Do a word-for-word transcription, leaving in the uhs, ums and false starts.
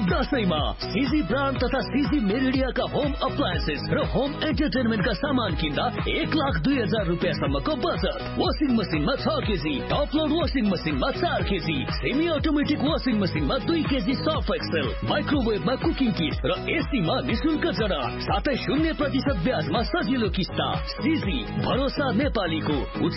दशैंमा सिजी brand तथा सिजी मेरिडियाका home appliances र home एन्टरटेनमेन्टका सामान किन्दा एक लाख दुई हजार रुपियाँसम्मको बचत। वासिङ मसिनमा छ केजी, टप लोड वासिङ मसिनमा चार केजी, सेमी अटोमेटिक वासिङ मसिनमा दुई केजी सर्फ एक्सेल, माइक्रोवेभमा कुकिङ किट र एसीमा निशुल्क जडा, साथै शून्य प्रतिशत ब्याजमा सजिलो किस्ता। सिजी भरोसा नेपालीको